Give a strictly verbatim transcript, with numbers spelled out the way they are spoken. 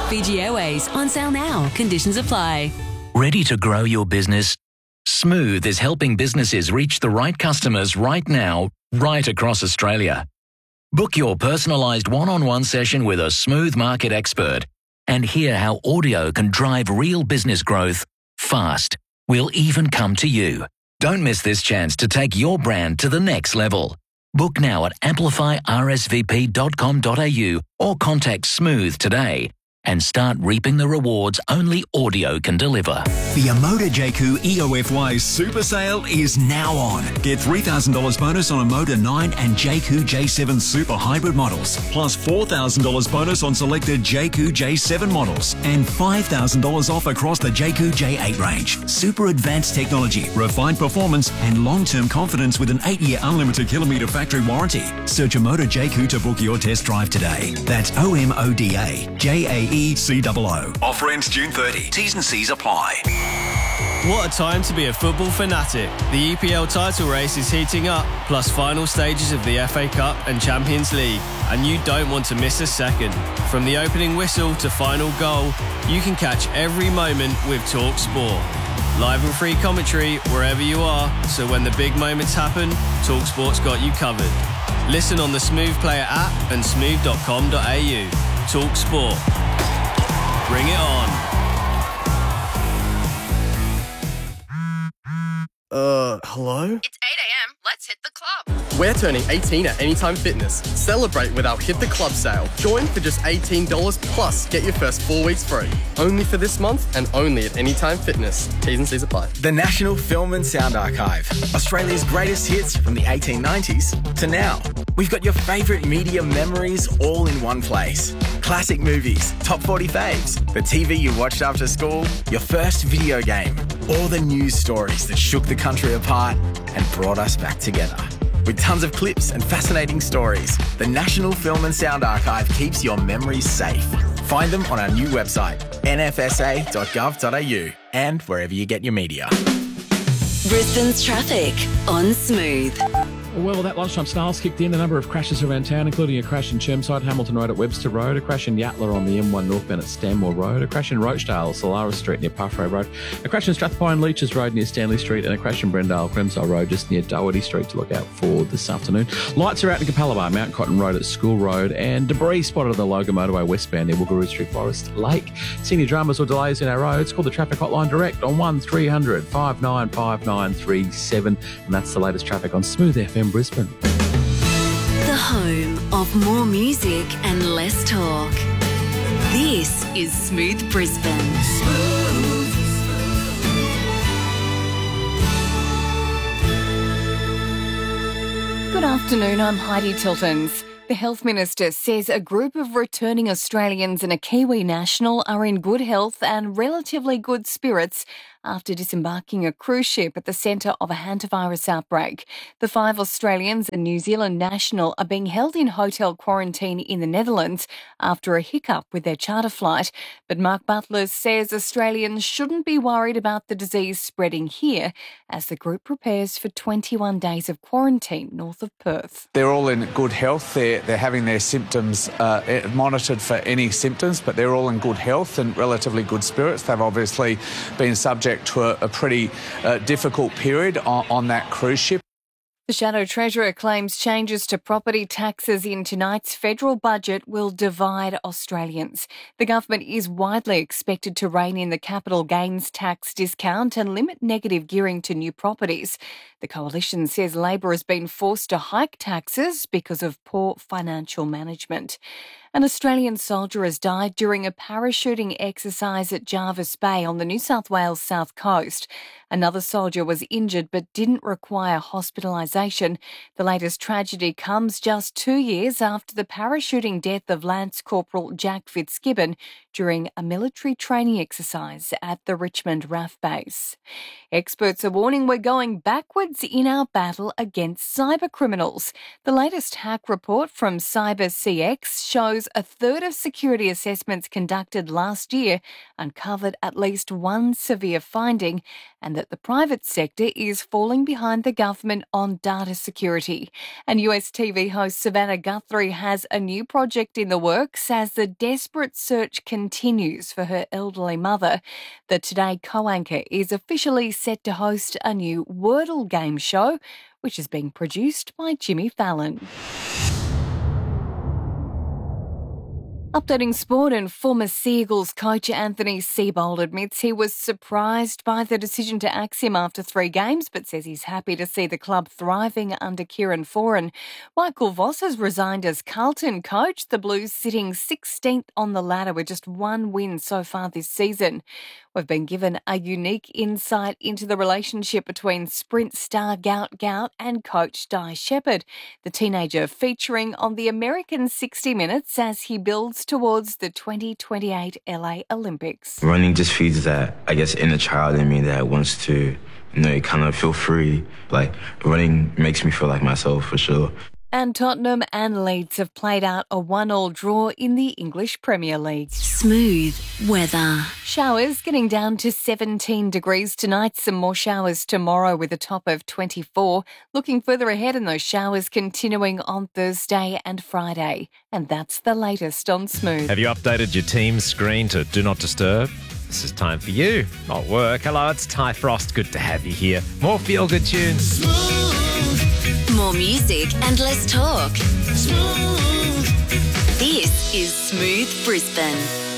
Fiji Airways, on sale now. Conditions apply. Ready to grow your business? Smooth is helping businesses reach the right customers right now, right across Australia. Book your personalised one-on-one session with a Smooth market expert and hear how audio can drive real business growth fast. We'll even come to you. Don't miss this chance to take your brand to the next level. Book now at amplify r s v p dot com dot a u or contact Smooth today and start reaping the rewards only audio can deliver. The Amoda J Q E O F Y Super Sale is now on. Get three thousand dollars bonus on Amoda nine and J Q J seven Super Hybrid models, plus four thousand dollars bonus on selected J Q J seven models, and five thousand dollars off across the J Q J eight range. Super advanced technology, refined performance, and long-term confidence with an eight-year unlimited kilometre factory warranty. Search Amoda J Q to book your test drive today. That's O M O D A J A E C O O. Offer ends June thirtieth. T's and C's apply. What a time to be a football fanatic. The E P L title race is heating up, plus final stages of the F A Cup and Champions League, and you don't want to miss a second. From the opening whistle to final goal, you can catch every moment with Talk Sport. Live and free commentary wherever you are, so when the big moments happen, Talk Sport's got you covered. Listen on the Smooth Player app and smooth dot com dot a u. Talk Sport. Bring it on. Uh, hello? It's eight a.m. Let's hit the club. We're turning eighteen at Anytime Fitness. Celebrate with our Hit the Club sale. Join for just eighteen dollars plus get your first four weeks free. Only for this month and only at Anytime Fitness. T's and C's apply. The National Film and Sound Archive. Australia's greatest hits from the eighteen nineties to now. We've got your favourite media memories all in one place. Classic movies, top forty faves, the T V you watched after school, your first video game, all the news stories that shook the country apart and brought us back together. With tons of clips and fascinating stories, the National Film and Sound Archive keeps your memories safe. Find them on our new website, n f s a dot gov dot a u, and wherever you get your media. Brisbane's traffic on Smooth. Well, that lunchtime snarls kicked in. A number of crashes around town, including a crash in Chermside, Hamilton Road at Webster Road, a crash in Yatala on the M one northbound at Stanmore Road, a crash in Rochdale, Solaris Street near Parfray Road, a crash in Strathpine, Leaches Road near Stanley Street, and a crash in Brendale, Cremsall Road just near Doherty Street to look out for this afternoon. Lights are out in Capalaba, Mount Cotton Road at School Road, and debris spotted on the Logan Motorway westbound near Woogaroo Street, Forest Lake. Senior dramas or delays in our roads, call the traffic hotline direct on one three hundred, five nine five nine three seven, and that's the latest traffic on Smooth F M Brisbane. The home of more music and less talk. This is Smooth Brisbane. Smooth. Good afternoon, I'm Heidi Tiltons. The Health Minister says a group of returning Australians and a Kiwi national are in good health and relatively good spirits after disembarking a cruise ship at the centre of a hantavirus outbreak. The five Australians and New Zealand national are being held in hotel quarantine in the Netherlands after a hiccup with their charter flight. But Mark Butler says Australians shouldn't be worried about the disease spreading here as the group prepares for twenty-one days of quarantine north of Perth. They're all in good health. They're, they're having their symptoms uh, monitored for any symptoms, but they're all in good health and relatively good spirits. They've obviously been subject to a, a pretty uh, difficult period on, on that cruise ship. The Shadow Treasurer claims changes to property taxes in tonight's federal budget will divide Australians. The government is widely expected to rein in the capital gains tax discount and limit negative gearing to new properties. The coalition says Labor has been forced to hike taxes because of poor financial management. An Australian soldier has died during a parachuting exercise at Jervis Bay on the New South Wales south coast. Another soldier was injured but didn't require hospitalisation. The latest tragedy comes just two years after the parachuting death of Lance Corporal Jack Fitzgibbon during a military training exercise at the Richmond R A F base. Experts are warning we're going backwards in our battle against cybercriminals. The latest hack report from CyberCX shows shows a third of security assessments conducted last year uncovered at least one severe finding, and that the private sector is falling behind the government on data security. And U S T V host Savannah Guthrie has a new project in the works as the desperate search continues for her elderly mother. The Today co-anchor is officially set to host a new Wordle game show, which is being produced by Jimmy Fallon. Updating sport, and former Sea Eagles coach Anthony Seibold admits he was surprised by the decision to axe him after three games, but says he's happy to see the club thriving under Kieran Foran. Michael Voss has resigned as Carlton coach, the Blues sitting sixteenth on the ladder with just one win so far this season. We've been given a unique insight into the relationship between Sprint star Gout Gout and coach Di Shepherd, the teenager featuring on the American sixty minutes as he builds towards the twenty twenty-eight L A Olympics. Running just feeds that, I guess, inner child in me that wants to, you know, kind of feel free. Like, running makes me feel like myself, for sure. And Tottenham and Leeds have played out a one-all draw in the English Premier League. Smooth weather. Showers getting down to seventeen degrees tonight. Some more showers tomorrow with a top of twenty-four. Looking further ahead, and those showers continuing on Thursday and Friday. And that's the latest on Smooth. Have you updated your Teams screen to Do Not Disturb? This is time for you, not work. Hello, it's Ty Frost. Good to have you here. More feel-good tunes. Smooth. More music and less talk. Smooth. This is Smooth Brisbane.